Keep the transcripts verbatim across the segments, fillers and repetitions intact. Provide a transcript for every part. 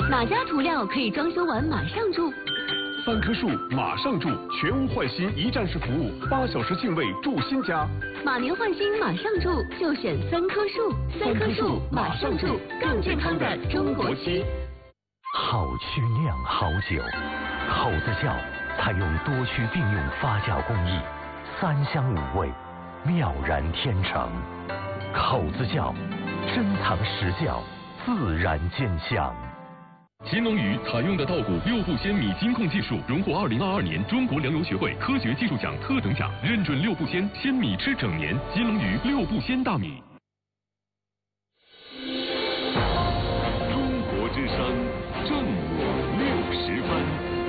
哪家涂料可以装修完马上住？ 三棵树马上住，全屋换新一站式服务，八小时净位住新家。 马年换新马上住，就选三棵树。三棵树马上住，更健康的中国漆。 好曲酿好酒，口子窖采用多区并用发酵工艺，三香五味，妙然天成。口子窖，珍藏实窖，自然见香。 新龙鱼采用的稻谷六步鲜米金控技术，荣获二零二二年中国粮油学会科学技术奖特等奖，认准六步鲜，鲜米吃整年。新龙鱼六步鲜大米。 中国之声正午六十分。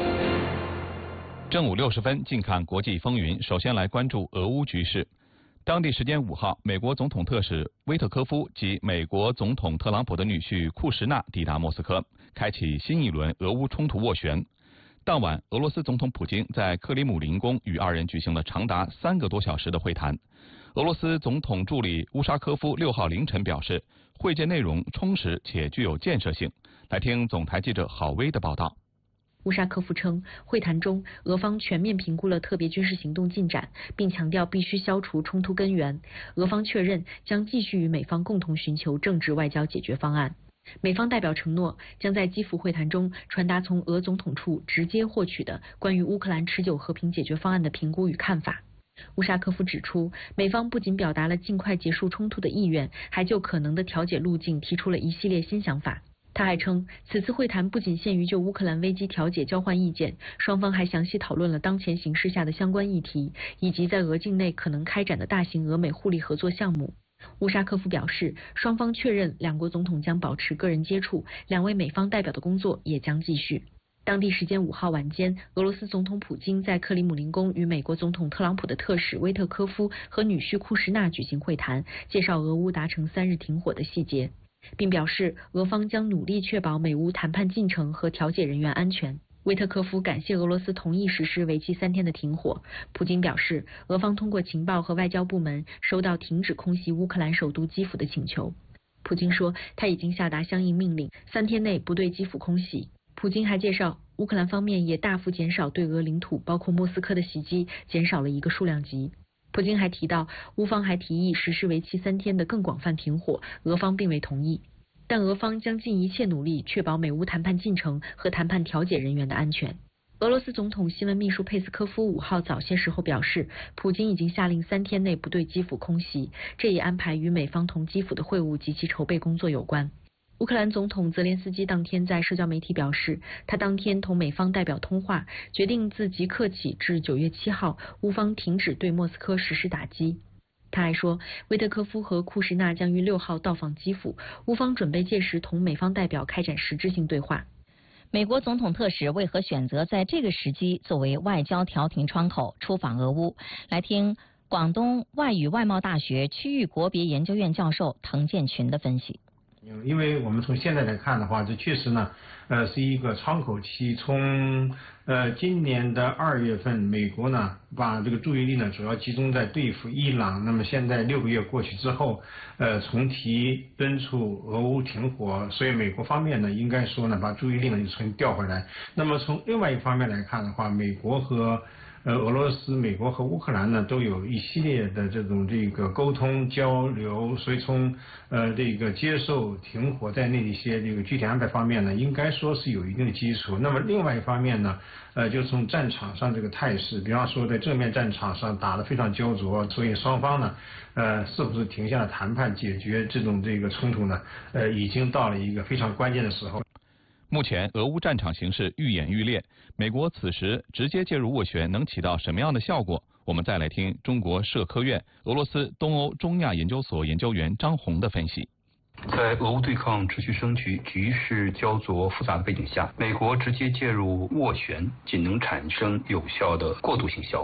正午六十分，近看国际风云。首先来关注俄乌局势。当地时间五号，美国总统特使威特科夫及美国总统特朗普的女婿库什纳抵达莫斯科，开启新一轮俄乌冲突斡旋。当晚，俄罗斯总统普京在克里姆林宫与二人举行了长达三个多小时的会谈。俄罗斯总统助理乌沙科夫六号凌晨表示，会见内容充实且具有建设性。来听总台记者郝薇的报道。 乌沙科夫称，会谈中，俄方全面评估了特别军事行动进展，并强调必须消除冲突根源。俄方确认将继续与美方共同寻求政治外交解决方案。美方代表承诺，将在基辅会谈中传达从俄总统处直接获取的关于乌克兰持久和平解决方案的评估与看法。乌沙科夫指出，美方不仅表达了尽快结束冲突的意愿，还就可能的调解路径提出了一系列新想法。他还称，此次会谈不仅限于就乌克兰危机调解交换意见，双方还详细讨论了当前形势下的相关议题，以及在俄境内可能开展的大型俄美互利合作项目。乌沙科夫表示，双方确认两国总统将保持个人接触，两位美方代表的工作也将继续。当地时间五号晚间，俄罗斯总统普京在克里姆林宫与美国总统特朗普的特使威特科夫和女婿库什纳举行会谈，介绍俄乌达成三日停火的细节，并表示俄方将努力确保美乌谈判进程和调解人员安全。威特科夫感谢俄罗斯同意实施为期三天的停火。普京表示，俄方通过情报和外交部门收到停止空袭乌克兰首都基辅的请求。普京说，他已经下达相应命令，三天内不对基辅空袭。普京还介绍，乌克兰方面也大幅减少对俄领土，包括莫斯科的袭击，减少了一个数量级。普京还提到，乌方还提议实施为期三天的更广泛停火，俄方并未同意。但俄方将尽一切努力确保美乌谈判进程和谈判调解人员的安全。俄罗斯总统新闻秘书佩斯科夫五号早些时候表示，普京已经下令三天内不对基辅空袭，这一安排与美方同基辅的会晤及其筹备工作有关。乌克兰总统泽连斯基当天在社交媒体表示，他当天同美方代表通话，决定自即刻起至九月七号，乌方停止对莫斯科实施打击。他还说，威特科夫和库什纳将于六号到访基辅，乌方准备届时同美方代表开展实质性对话。 美国总统特使为何选择在这个时机作为外交调停窗口出访俄乌？来听广东外语外贸大学区域国别研究院教授滕建群的分析。 因为我们从现在来看的话，这确实呢，呃，是一个窗口期。从呃今年的二月份，美国呢把这个注意力呢主要集中在对付伊朗。那么现在六个月过去之后，呃，重提敦促俄乌停火，所以美国方面呢应该说呢把注意力呢就重新调回来。那么从另外一方面来看的话，美国和呃，俄罗斯、美国和乌克兰呢，都有一系列的这种这个沟通交流，所以从呃这个接受停火在内的一些这个具体安排方面呢，应该说是有一定的基础。那么另外一方面呢，呃，就从战场上这个态势，比方说在正面战场上打得非常焦灼，所以双方呢，呃，是不是停下了谈判解决这种这个冲突呢？呃，已经到了一个非常关键的时候。 目前，俄乌战场形势愈演愈烈，美国此时直接介入斡旋能起到什么样的效果？我们再来听中国社科院俄罗斯东欧中亚研究所研究员张红的分析。 在俄乌对抗持续升级、局势焦灼复杂的背景下，美国直接介入斡旋仅能产生有效的过渡性效果。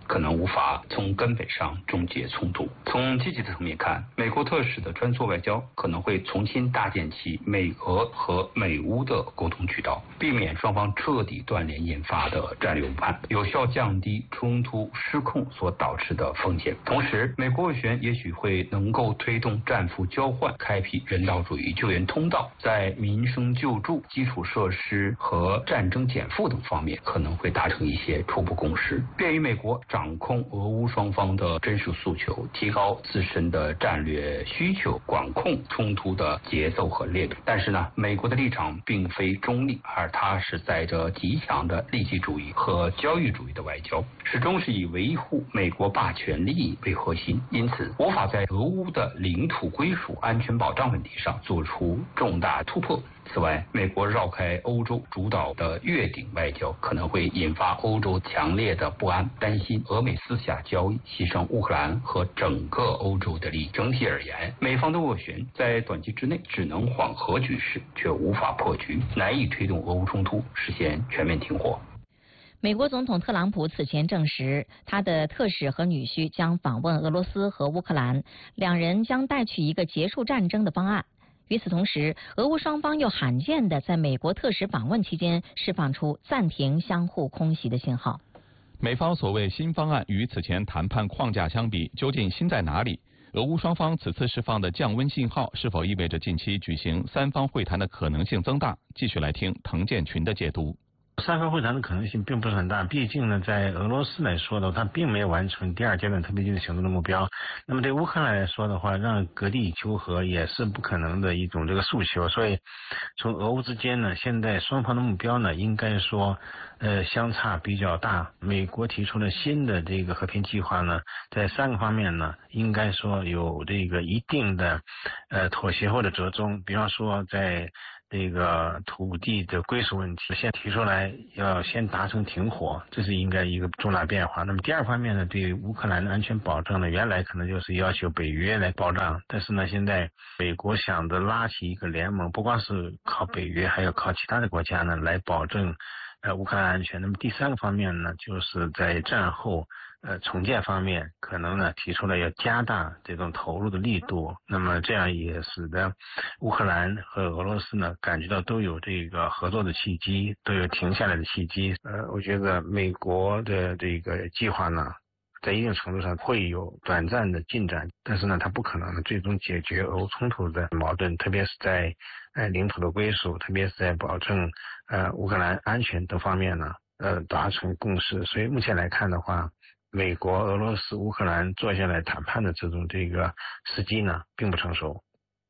可能无法从根本上终结冲突。从积极的层面看，美国特使的穿梭外交可能会重新搭建起美俄和美乌的沟通渠道，避免双方彻底断联引发的战略误判，有效降低冲突失控所导致的风险。同时，美国斡旋也许会能够推动战俘交换，开辟人道主义救援通道，在民生救助、基础设施和战争减负等方面可能会达成一些初步共识，便于美国掌控俄乌双方的真实诉求，提高自身的战略需求，管控冲突的节奏和烈度。但是呢，美国的立场并非中立，而它是载着极强的利己主义和交易主义的外交，始终是以维护美国霸权利益为核心，因此无法在俄乌的领土归属、安全保障问题上做出重大突破。此外，美国绕开欧洲主导的越顶外交可能会引发欧洲强烈的不安，担心俄美私下交易牺牲乌克兰和整个欧洲的利益。整体而言，美方的斡旋在短期之内只能缓和局势，却无法破局，难以推动俄乌冲突实现全面停火。 美国总统特朗普此前证实，他的特使和女婿将访问俄罗斯和乌克兰，两人将带去一个结束战争的方案。与此同时，俄乌双方又罕见地在美国特使访问期间释放出暂停相互空袭的信号。 美方所谓新方案与此前谈判框架相比，究竟新在哪里？俄乌双方此次释放的降温信号，是否意味着近期举行三方会谈的可能性增大？继续来听滕建群的解读。 三方会谈的可能性并不是很大，毕竟呢，在俄罗斯来说的，它并没有完成第二阶段特别军事行动的目标。那么对乌克兰来说的话，让割地求和也是不可能的一种这个诉求。所以，从俄乌之间呢，现在双方的目标呢，应该说，呃，相差比较大。美国提出了新的这个和平计划呢，在三个方面呢，应该说有这个一定的呃妥协或者折中。比方说，在这个土地的归属问题，先提出来要先达成停火，这是应该一个重大变化。那么第二方面呢，对于乌克兰的安全保障呢，原来可能就是要求北约来保障，但是呢，现在美国想着拉起一个联盟，不光是靠北约，还要靠其他的国家呢来保证呃乌克兰安全。那么第三个方面呢，就是在战后呃重建方面，可能呢提出了要加大这种投入的力度，那么这样也使得乌克兰和俄罗斯呢感觉到都有这个合作的契机，都有停下来的契机。呃，我觉得美国的这个计划呢，在一定程度上会有短暂的进展，但是呢，它不可能最终解决俄乌冲突的矛盾，特别是在呃领土的归属，特别是在保证呃乌克兰安全等方面呢，呃达成共识。所以目前来看的话，美国、俄罗斯、乌克兰坐下来谈判的这种这个时机呢，并不成熟。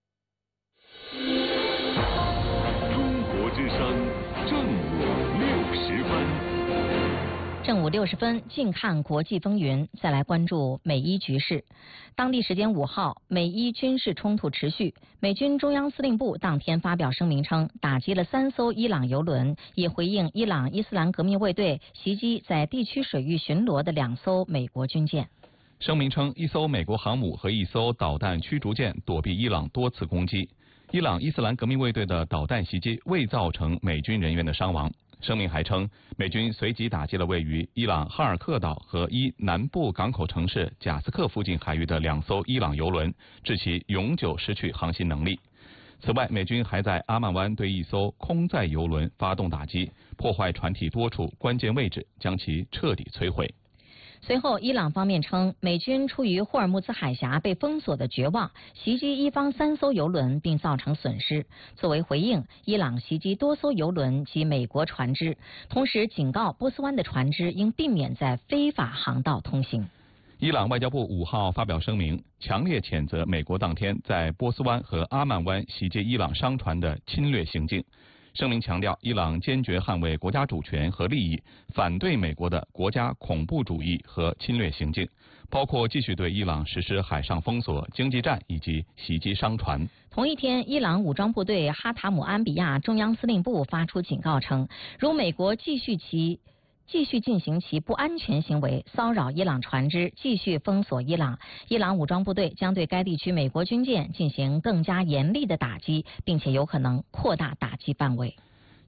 中国之声正午六十分。 正午六十分，近看国际风云，再来关注美伊局势。当地时间五号，美伊军事冲突持续。美军中央司令部当天发表声明称，打击了三艘伊朗油轮，以回应伊朗伊斯兰革命卫队袭击在地区水域巡逻的两艘美国军舰。 声明称，一艘美国航母和一艘导弹驱逐舰躲避伊朗多次攻击。伊朗伊斯兰革命卫队的导弹袭击未造成美军人员的伤亡。声明还称，美军随即打击了位于伊朗哈尔克岛和伊南部港口城市贾斯克附近海域的两艘伊朗油轮，致其永久失去航行能力。此外，美军还在阿曼湾对一艘空载油轮发动打击，破坏船体多处关键位置，将其彻底摧毁。 随后，伊朗方面称，美军出于霍尔木兹海峡被封锁的绝望，袭击伊方三艘油轮并造成损失。作为回应，伊朗袭击多艘油轮及美国船只，同时警告波斯湾的船只应避免在非法航道通行。 伊朗外交部五号发表声明，强烈谴责美国当天在波斯湾和阿曼湾袭击伊朗商船的侵略行径。声明强调，伊朗坚决捍卫国家主权和利益，反对美国的国家恐怖主义和侵略行径，包括继续对伊朗实施海上封锁、经济战以及袭击商船。 同一天，伊朗武装部队哈塔姆安比亚中央司令部发出警告称，如美国继续其继续进行其不安全行为，骚扰伊朗船只，继续封锁伊朗，伊朗武装部队将对该地区美国军舰进行更加严厉的打击，并且有可能扩大打击范围。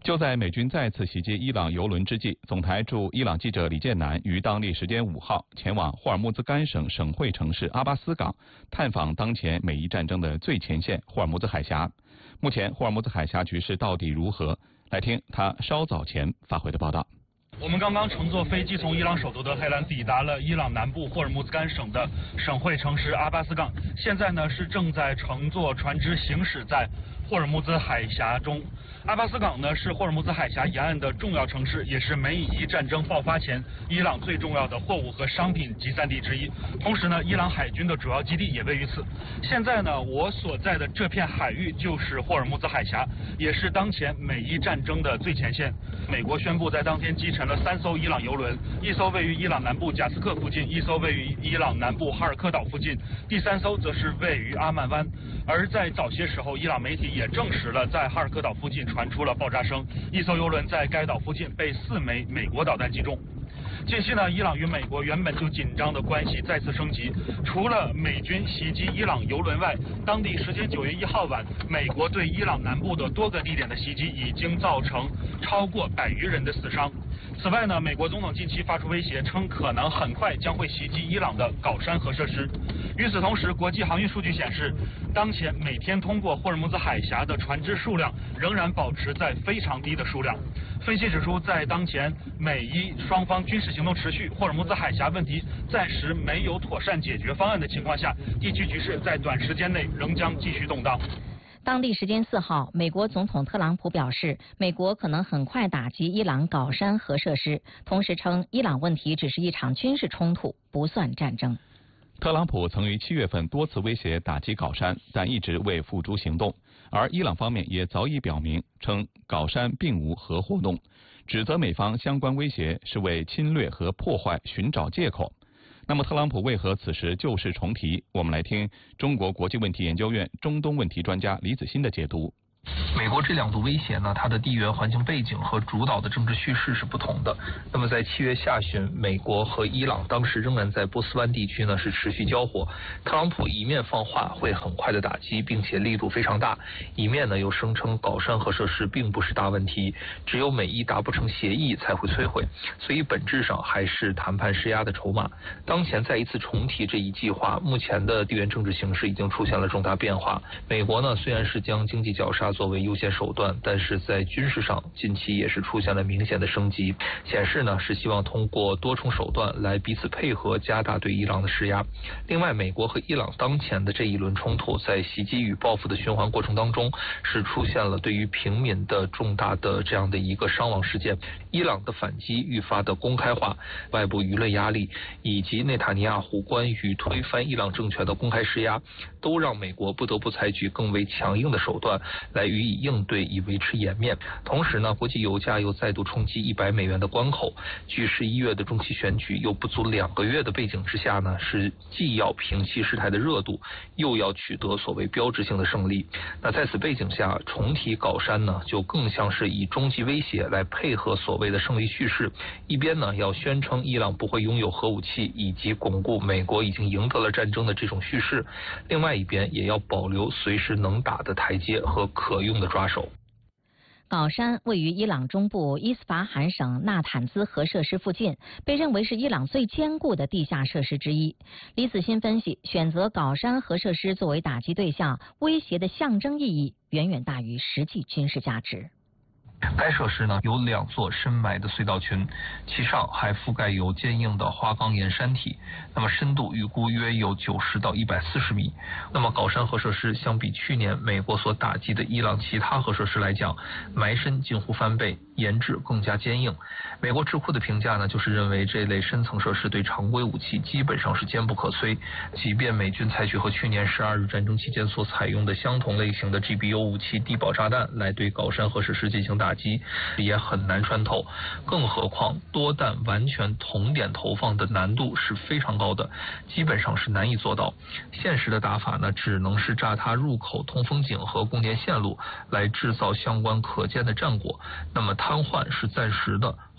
就在美军再次袭击伊朗油轮之际，总台驻伊朗记者李建南于当地时间五号前往霍尔木兹干省省会城市阿巴斯港，探访当前美伊战争的最前线霍尔木兹海峡。目前霍尔木兹海峡局势到底如何？来听他稍早前发回的报道。 我们刚刚乘坐飞机从伊朗首都德黑兰抵达了伊朗南部霍尔木兹干省的省会城市阿巴斯港，现在呢是正在乘坐船只行驶在霍尔木兹海峡中。阿巴斯港呢是霍尔木兹海峡沿岸的重要城市，也是美以伊战争爆发前伊朗最重要的货物和商品集散地之一。同时呢，伊朗海军的主要基地也位于此。现在呢，我所在的这片海域就是霍尔木兹海峡，也是当前美伊战争的最前线。美国宣布在当天击沉了三艘伊朗油轮，一艘位于伊朗南部贾斯克附近，一艘位于伊朗南部哈尔科岛附近，第三艘则是位于阿曼湾。而在早些时候，伊朗媒体也证实了在哈尔科岛附近传出了爆炸声，一艘油轮在该岛附近被四枚美国导弹击中。近期呢，伊朗与美国原本就紧张的关系再次升级。除了美军袭击伊朗油轮外，当地时间九月一号晚，美国对伊朗南部的多个地点的袭击已经造成超过百余人的死伤。此外呢，美国总统近期发出威胁，称可能很快将会袭击伊朗的镐山核设施。与此同时，国际航运数据显示，当前每天通过霍尔木兹海峡的船只数量仍然保持在非常低的数量。分析指出，在当前美伊双方军事行动持续，霍尔木兹海峡问题暂时没有妥善解决方案的情况下，地区局势在短时间内仍将继续动荡。 当地时间四号，美国总统特朗普表示，美国可能很快打击伊朗镐山核设施，同时称伊朗问题只是一场军事冲突，不算战争。 特朗普曾于七月份多次威胁打击镐山，但一直未付诸行动。而伊朗方面也早已表明，称镐山并无核活动，指责美方相关威胁是为侵略和破坏寻找借口。那么特朗普为何此时旧事重提？我们来听中国国际问题研究院中东问题专家李子欣的解读。 美国这两度威胁呢，它的地缘环境背景和主导的政治叙事是不同的。那么在七月下旬，美国和伊朗当时仍然在波斯湾地区呢是持续交火。特朗普一面放话会很快的打击，并且力度非常大，一面呢又声称镐山核设施并不是大问题，只有美伊达不成协议才会摧毁，所以本质上还是谈判施压的筹码。当前再一次重提这一计划，目前的地缘政治形势已经出现了重大变化。美国呢虽然是将经济绞杀作为优先手段，但是在军事上近期也是出现了明显的升级，显示呢是希望通过多重手段来彼此配合，加大对伊朗的施压。另外，美国和伊朗当前的这一轮冲突，在袭击与报复的循环过程当中，是出现了对于平民的重大的这样的一个伤亡事件。伊朗的反击愈发的公开化，外部舆论压力以及内塔尼亚胡关于推翻伊朗政权的公开施压，都让美国不得不采取更为强硬的手段来予以应对，以维持颜面。同时呢，国际油价又再度冲击一百美元的关口，距十一月的中期选举又不足两个月的背景之下呢，是既要平息事态的热度，又要取得所谓标志性的胜利。那在此背景下，重提镐山呢，就更像是以终极威胁来配合所谓的胜利叙事。一边呢要宣称伊朗不会拥有核武器，以及巩固美国已经赢得了战争的这种叙事，另外一边也要保留随时能打的台阶和可用的抓手。 镐山位于伊朗中部伊斯法罕省纳坦兹核设施附近，被认为是伊朗最坚固的地下设施之一。李子欣分析，选择镐山核设施作为打击对象，威胁的象征意义远远大于实际军事价值。 该设施呢有两座深埋的隧道群，其上还覆盖有坚硬的花岗岩山体，那么深度预估约有九十到一百四十米。那么镐山核设施相比去年美国所打击的伊朗其他核设施来讲，埋深近乎翻倍，研制更加坚硬。美国智库的评价呢，就是认为这类深层设施对常规武器基本上是坚不可摧，即便美军采取和去年十二日战争期间所采用的相同类型的 G B U 武器地堡炸弹来对镐山核设施进行打击，也很难穿透。更何况多弹完全同点投放的难度是非常高的，基本上是难以做到。现实的打法呢，只能是炸塌入口通风井和供电线路，来制造相关可见的战果。那么瘫痪是暂时的，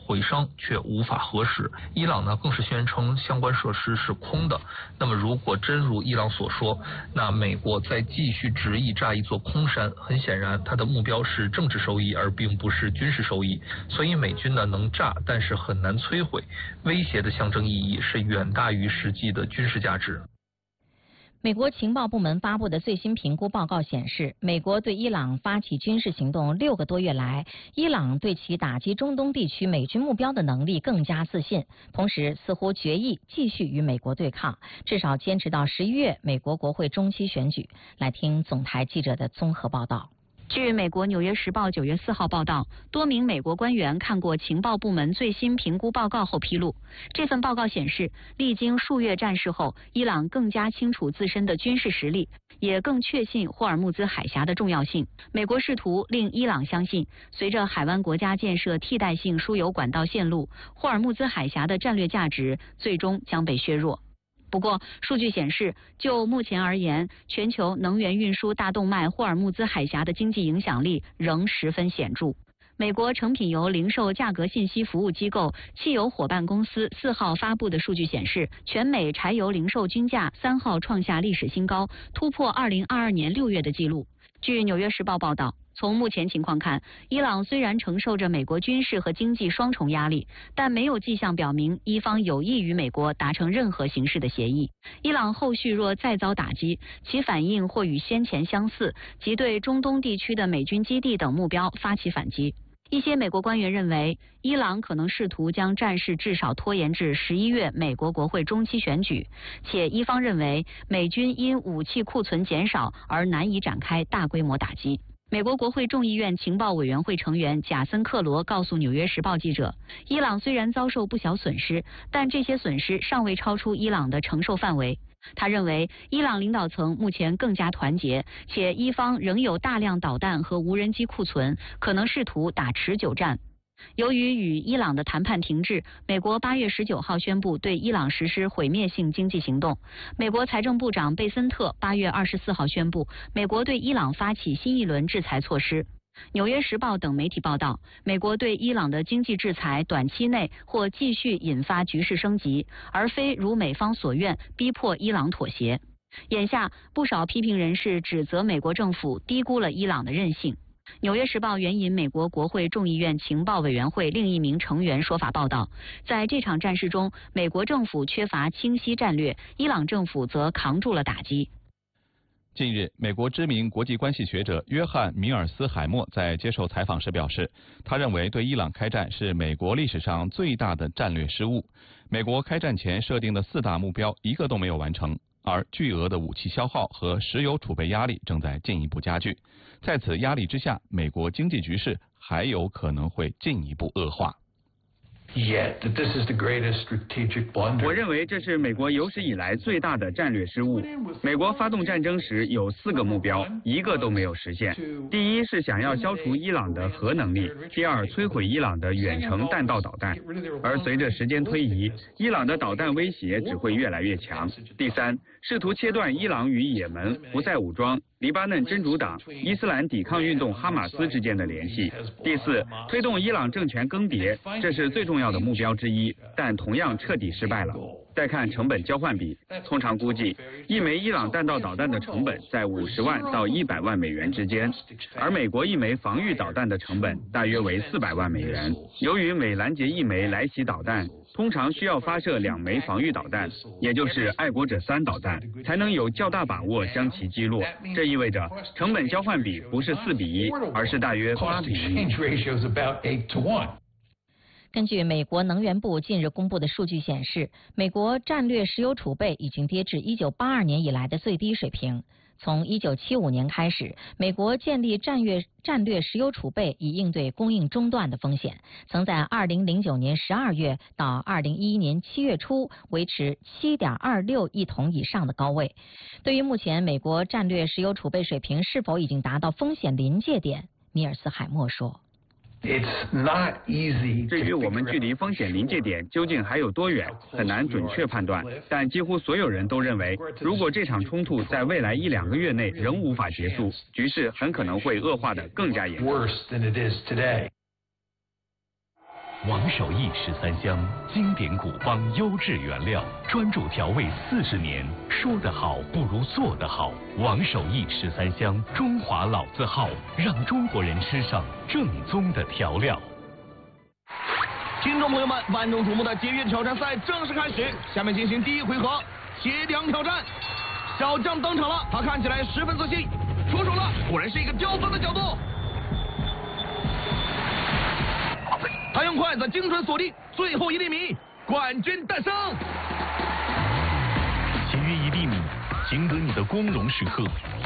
毁伤却无法核实。伊朗呢更是宣称相关设施是空的。那么如果真如伊朗所说，那美国在继续执意炸一座空山，很显然它的目标是政治收益，而并不是军事收益。所以美军呢能炸，但是很难摧毁。威胁的象征意义是远大于实际的军事价值。 美国情报部门发布的最新评估报告显示，美国对伊朗发起军事行动六个多月来，伊朗对其打击中东地区美军目标的能力更加自信，同时似乎决意继续与美国对抗，至少坚持到十一月美国国会中期选举。来听总台记者的综合报道。 据美国《纽约时报》九月四号报道，多名美国官员看过情报部门最新评估报告后披露，这份报告显示，历经数月战事后，伊朗更加清楚自身的军事实力，也更确信霍尔木兹海峡的重要性。美国试图令伊朗相信，随着海湾国家建设替代性输油管道线路，霍尔木兹海峡的战略价值最终将被削弱。不过，数据显示，就目前而言，全球能源运输大动脉霍尔木兹海峡的经济影响力仍十分显著。美国成品油零售价格信息服务机构汽油伙伴公司四号发布的数据显示，全美柴油零售均价三号创下历史新高，突破二零二二年六月的纪录。据《纽约时报》报道，从目前情况看，伊朗虽然承受着美国军事和经济双重压力，但没有迹象表明伊方有意与美国达成任何形式的协议。伊朗后续若再遭打击，其反应或与先前相似，即对中东地区的美军基地等目标发起反击。一些美国官员认为，伊朗可能试图将战事至少拖延至十一月美国国会中期选举，且伊方认为美军因武器库存减少而难以展开大规模打击。美国国会众议院情报委员会成员贾森·克罗告诉《纽约时报》记者，伊朗虽然遭受不小损失，但这些损失尚未超出伊朗的承受范围。他认为，伊朗领导层目前更加团结，且伊方仍有大量导弹和无人机库存，可能试图打持久战。由于与伊朗的谈判停滞，美国八月十九号宣布对伊朗实施毁灭性经济行动。美国财政部长贝森特八月二十四号宣布，美国对伊朗发起新一轮制裁措施。纽约时报等媒体报道，美国对伊朗的经济制裁短期内或继续引发局势升级，而非如美方所愿逼迫伊朗妥协。眼下，不少批评人士指责美国政府低估了伊朗的韧性。纽约时报援引美国国会众议院情报委员会另一名成员说法报道，在这场战事中，美国政府缺乏清晰战略，伊朗政府则扛住了打击。 近日，美国知名国际关系学者约翰·米尔斯海默在接受采访时表示，他认为对伊朗开战是美国历史上最大的战略失误。美国开战前设定的四大目标一个都没有完成，而巨额的武器消耗和石油储备压力正在进一步加剧。在此压力之下，美国经济局势还有可能会进一步恶化。 我认为这是美国有史以来最大的战略失误。美国发动战争时有四个目标，一个都没有实现。第一是想要消除伊朗的核能力，第二摧毁伊朗的远程弹道导弹，而随着时间推移，伊朗的导弹威胁只会越来越强。第三，试图切断伊朗与也门、胡塞武装、黎巴嫩真主党、伊斯兰抵抗运动哈马斯之间的联系。第四，推动伊朗政权更迭，这是最重要的目标之一，但同样彻底失败了。再看成本交换比，通常估计一枚伊朗弹道导弹的成本在五十万到一百万美元之间，而美国一枚防御导弹的成本大约为四百万美元。由于每拦截一枚来袭导弹，通常需要发射两枚防御导弹，也就是爱国者三导弹，才能有较大把握将其击落。这意味着成本交换比不是四比一，而是大约八比一。 根据美国能源部近日公布的数据显示，美国战略石油储备已经跌至一九八二年以来的最低水平。从一九七五年开始，美国建立战略战略石油储备以应对供应中断的风险，曾在二零零九年十二月到二零一一年七月初维持 七点二六亿桶以上的高位。对于目前美国战略石油储备水平是否已经达到风险临界点，米尔斯海默说。 至于我们距离风险临界点究竟还有多远，很难准确判断。但几乎所有人都认为，如果这场冲突在未来一两个月内仍无法结束，局势很可能会恶化得更加严重。 王守义十三香，经典古方优质原料，专注调味四十年。说得好不如做得好。王守义十三香，中华老字号，让中国人吃上正宗的调料。 听众朋友们，万众瞩目的节约挑战赛正式开始，下面进行第一回合铁梁挑战。小将登场了，他看起来十分自信，出手了，果然是一个刁钻的角度。他用筷子精准锁定最后一粒米，冠军诞生。 节约一粒米，赢得你的光荣时刻。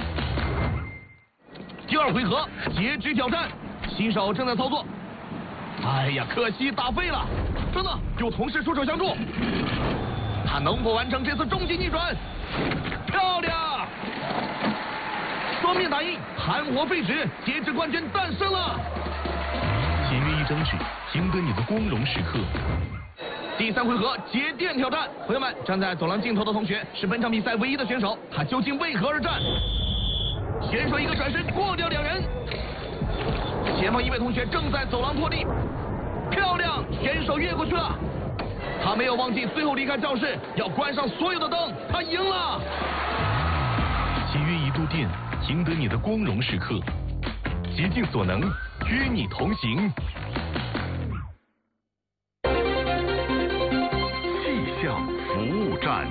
第二回合截肢挑战，新手正在操作。哎呀，可惜打废了。等等，有同事出手相助，他能否完成这次终极逆转？漂亮！双面打印，含活废纸，截肢冠军诞生了。 节约一张纸，赢得你的光荣时刻。 第三回合节电挑战，朋友们，站在走廊尽头的同学是本场比赛唯一的选手，他究竟为何而战？选手一个转身过掉两人，前方一位同学正在走廊拖地，漂亮，选手越过去了。他没有忘记最后离开教室要关上所有的灯，他赢了。 节约一度电，赢得你的光荣时刻。竭尽所能，与你同行。 气象服务站。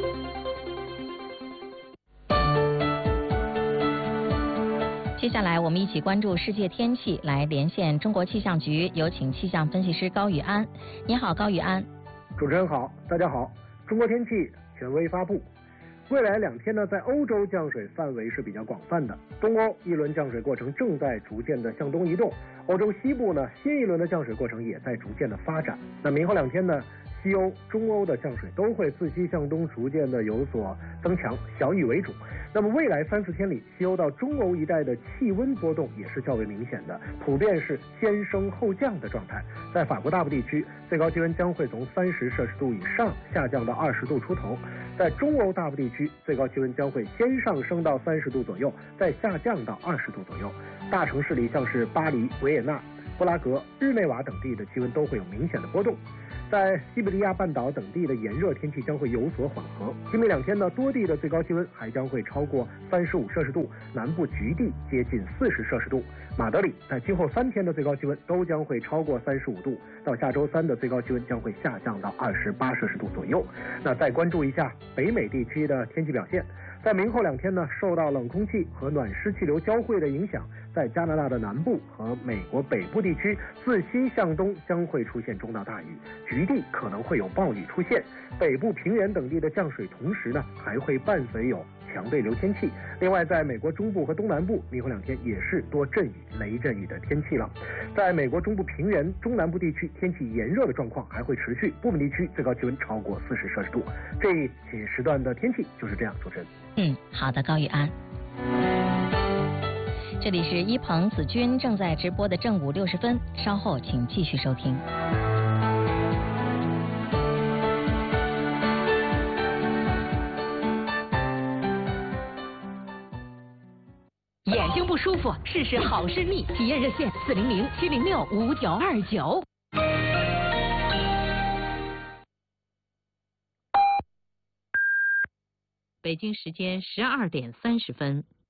接下来我们一起关注世界天气，来连线中国气象局，有请气象分析师高宇安。你好，高宇安。 主持人好，大家好。中国天气权威发布，未来两天呢，在欧洲降水范围是比较广泛的。东欧一轮降水过程正在逐渐的向东移动，欧洲西部呢，新一轮的降水过程也在逐渐的发展。那明后两天呢，西欧、中欧的降水都会自西向东逐渐的有所增强，小雨为主。那么未来三四天里，西欧到中欧一带的气温波动也是较为明显的，普遍是先升后降的状态。在法国大部地区，最高气温将会从三十摄氏度以上下降到二十度出头；在中欧大部地区，最高气温将会先上升到三十度左右，再下降到二十度左右。大城市里，像是巴黎、维也纳、布拉格、日内瓦等地的气温都会有明显的波动。在西伯利亚半岛等地的炎热天气将会有所缓和。今明两天呢，多地的最高气温还将会超过三十五摄氏度，南部局地接近四十摄氏度。马德里在今后三天的最高气温都将会超过三十五度，到下周三的最高气温将会下降到二十八摄氏度左右。那再关注一下北美地区的天气表现。在明后两天呢，受到冷空气和暖湿气流交汇的影响，在加拿大的南部和美国北部地区自西向东将会出现中到大雨，局地可能会有暴雨出现。北部平原等地的降水同时呢，还会伴随有强对流天气。另外，在美国中部和东南部，明后两天也是多阵雨、雷阵雨的天气了。在美国中部平原、中南部地区，天气炎热的状况还会持续，部分地区最高气温超过四十摄氏度。这一起时段的天气就是这样，主持人。 嗯，好的，高宇安。这里是一鹏子君正在直播的正午六十分，稍后请继续收听。 眼睛不舒服，试试好视力，体验热线四零零七零六五九二九。北京时间十二点三十分。